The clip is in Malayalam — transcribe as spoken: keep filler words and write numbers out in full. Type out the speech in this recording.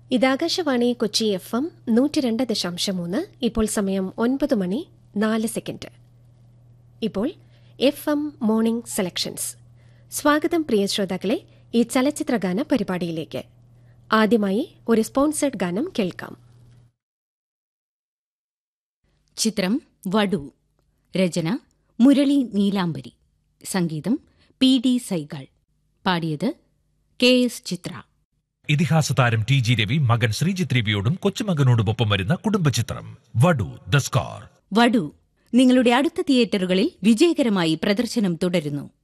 ഇത് ആകാശവാണി കൊച്ചി എഫ് എം നൂറ്റി രണ്ട് ദശാംശം മൂന്ന്. ഇപ്പോൾ സമയം ഒൻപത് മണി നാല് സെക്കൻഡ്. ഇപ്പോൾ എഫ് എം മോർണിംഗ് സെലക്ഷൻസ്. സ്വാഗതം പ്രിയ ശ്രോതാക്കളെ ഈ ചലച്ചിത്രഗാന പരിപാടിയിലേക്ക്. ആദ്യമായി ഒരു സ്പോൺസേഡ് ഗാനം കേൾക്കാം. ചിത്രം വടു. രചന മുരളി നീലാംബരി. സംഗീതം പി ഡി സൈഗാൾ. പാടിയത് കെ എസ് ചിത്ര. ഇതിഹാസ താരം ടി ജി രവി മകൻ ശ്രീജിത്ത് രവിയോടും കൊച്ചുമകനോടുമൊപ്പം വരുന്ന കുടുംബചിത്രം വടു ദ സ്കാർ. വടു നിങ്ങളുടെ അടുത്ത തിയേറ്ററുകളിൽ വിജയകരമായി പ്രദർശനം തുടരുന്നു.